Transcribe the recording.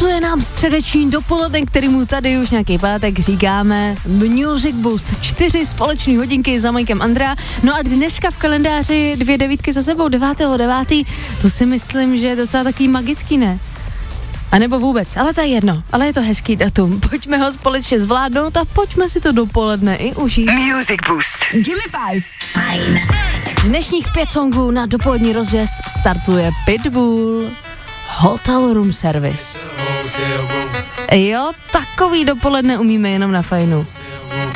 Startuje nám středeční dopoledne, kterému tady už nějaký pátek říkáme Music Boost. 4 společné hodinky za Majkem Andrea. No a dneska v kalendáři 2 devítky za sebou, 9.9. To si myslím, že je docela takový magický, ne? A nebo vůbec, ale to je jedno, ale je to hezký datum. Pojďme ho společně zvládnout a pojďme si to dopoledne i užít. Music Boost. Give me 5. Fajn. Z dnešních 5 songů na dopolední rozjezd startuje Pitbull, Hotel Room Service. Jo, takový dopoledne umíme jenom na Fajnu.